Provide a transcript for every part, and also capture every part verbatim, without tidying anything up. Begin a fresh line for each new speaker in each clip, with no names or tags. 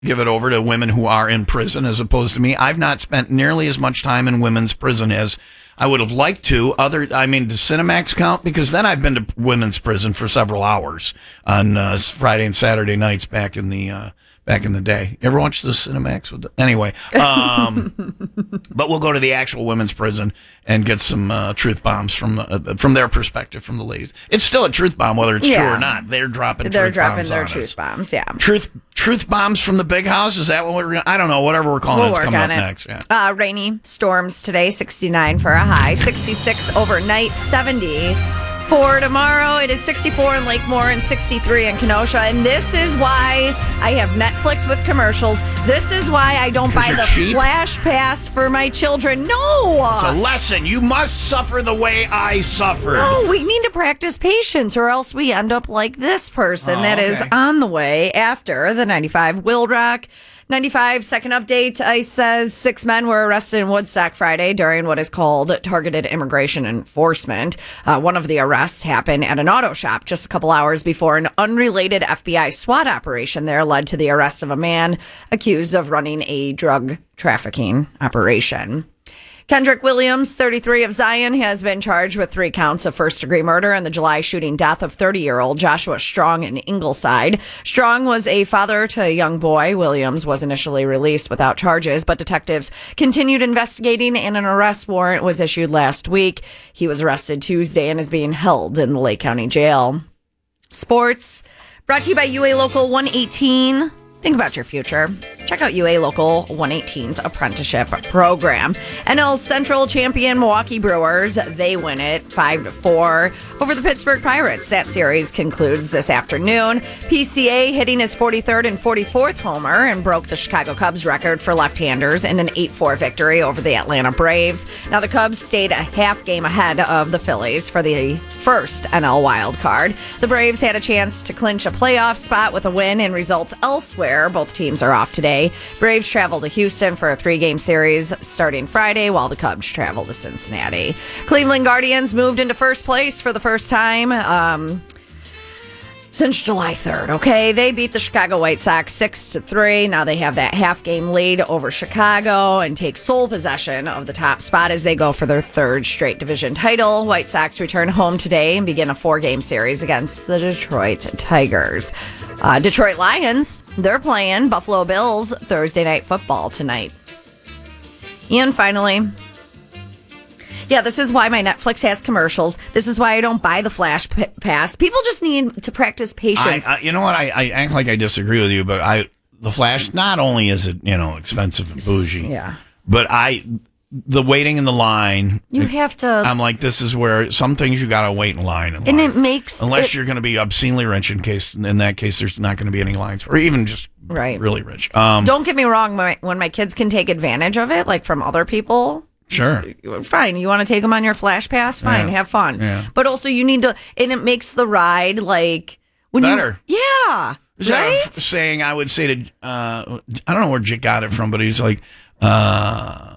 give it over to women who are in prison as opposed to me. I've not spent nearly as much time in women's prison as I would have liked to. Other, I mean, does Cinemax count? Because then I've been to women's prison for several hours on uh, Friday and Saturday nights back in the uh, back in the day. You ever watch the Cinemax? With the, anyway, um, but we'll go to the actual women's prison and get some uh, truth bombs from uh, from their perspective, from the ladies. It's still a truth bomb, whether it's
Yeah.
true or not. They're dropping.
They're
truth
dropping
bombs
their
on
truth
us.
bombs, yeah.
Truth truth bombs from the big house. Is that what we're gonna? I don't know. Whatever we're calling
We'll
it, it's
work
coming
on
up
it.
next. Yeah.
Uh, rainy storms today, sixty-nine for a high, sixty-six overnight, seventy for tomorrow. It is sixty-four in Lakemore and sixty-three in Kenosha. And this is why I have Netflix with commercials. This is why I don't
'Cause
buy
you're
the
cheap?
Flash Pass for my children. No.
It's a lesson. You must suffer the way I suffered.
No, we need to practice patience or else we end up like this person
Oh,
that is
okay.
on the way after the ninety-five Will Rock. ninety-five second update. ICE says six men were arrested in Woodstock Friday during what is called targeted immigration enforcement. Uh, one of the arrests happened at an auto shop just a couple hours before an unrelated F B I SWAT operation there led to the arrest of a man accused of running a drug trafficking operation. Kendrick Williams, thirty-three of Zion, has been charged with three counts of first-degree murder in the July shooting death of thirty-year-old Joshua Strong in Ingleside. Strong was a father to a young boy. Williams was initially released without charges, but detectives continued investigating and an arrest warrant was issued last week. He was arrested Tuesday and is being held in the Lake County Jail. Sports, brought to you by U A Local one eighteen. Think about your future. Check out U A Local one eighteen's apprenticeship program. N L Central champion Milwaukee Brewers, they win it five to four over the Pittsburgh Pirates. That series concludes this afternoon. P C A hitting his forty-third and forty-fourth homer and broke the Chicago Cubs record for left-handers in an eight four victory over the Atlanta Braves. Now the Cubs stayed a half game ahead of the Phillies for the first N L wild card. The Braves had a chance to clinch a playoff spot with a win and results elsewhere. Both teams are off today. Braves travel to Houston for a three-game series starting Friday, while the Cubs travel to Cincinnati. Cleveland Guardians moved into first place for the first time um, since July third, okay? They beat the Chicago White Sox six to three. Now they have that half-game lead over Chicago and take sole possession of the top spot as they go for their third straight division title. White Sox return home today and begin a four-game series against the Detroit Tigers. Uh, Detroit Lions, they're playing Buffalo Bills Thursday Night Football tonight. And finally, yeah, this is why my Netflix has commercials. This is why I don't buy the Flash p- Pass. People just need to practice patience.
I, I, you know what? I, I act like I disagree with you, but I the Flash, not only is it, you know, expensive and bougie,
Yeah.
but I the waiting in the line.
You have to.
I'm like, this is where some things you got to wait in line. In
and
life.
it makes.
Unless
it,
you're going to be obscenely rich, in case in that case there's not going to be any lines, or even just
Right.
really rich. Um,
Don't get me wrong. My, when my kids can take advantage of it, like from other people.
Sure.
Fine. You want to take them on your Flash Pass? Fine.
Yeah.
Have fun.
Yeah.
But also, you need to. And it makes the ride like. When
Better.
You, yeah.
Is that a
Right?
f- saying I would say to, uh, I don't know where Jake got it from, but he's like, uh,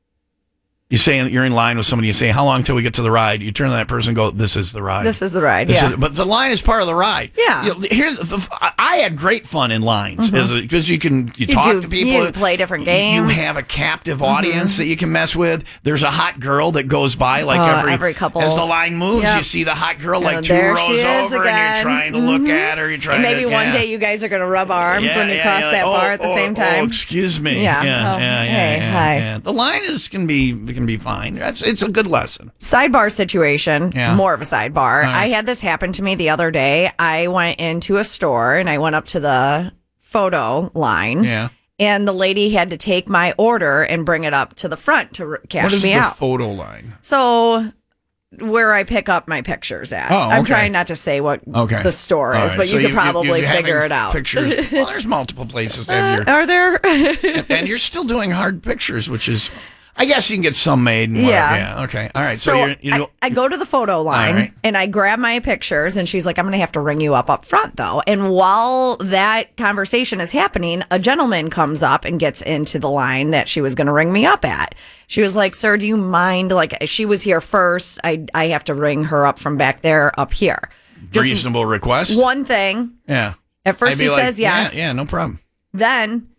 you say you're in line with somebody, you say, how long till we get to the ride? You turn to that person and go, this is the ride.
This is the ride,
This
yeah.
is- but the line is part of the ride.
Yeah.
You know, here's the, I had great fun in lines because you can you,
You
talk
do-
to people.
you play different
You
games.
have a captive audience that you can mess with. There's a hot girl that goes by like
Oh,
every,
every couple.
as the line moves.
Yep.
You see the hot girl like
Oh,
two
there
rows
she is
over, and
again.
you're trying to look at her. You're trying
And maybe
to,
one
yeah.
day you guys are going to rub arms
Yeah,
when you
yeah,
cross
yeah,
that
like,
bar
oh,
at the
oh,
same
oh,
time.
excuse me.
Yeah.
yeah,
Oh,
yeah, yeah,
hey,
yeah,
hi.
yeah. The line is can be can be fine. That's it's a good lesson.
Sidebar situation,
Yeah.
more of a sidebar.
right.
I had this happen to me the other day. I went into a store and I went up to the photo line.
Yeah.
And the lady had to take my order and bring it up to the front to r- cash
What is
me
the
out.
photo line?
So where I pick up my pictures at.
Oh,
I'm
okay.
trying not to say what
Okay.
the store
All
is,
right,
but
so
you could probably
you're
figure
having
it out.
Pictures. Well, there's multiple places to have your,
Are there?
and, and you're still doing hard pictures, which is, I guess you can get some made. And whatever.
Yeah.
Yeah. Okay. All right. So,
So,
you're, you know,
I, I go to the photo line
right.
and I grab my pictures and she's like, I'm going to have to ring you up up front though. And while that conversation is happening, a gentleman comes up and gets into the line that she was going to ring me up at. She was like, sir, do you mind? Like she was here first. I, I have to ring her up from back there up here. Just
reasonable request.
one thing.
Yeah.
At first
I'd be
he
like,
says yes.
Yeah, yeah, no problem.
Then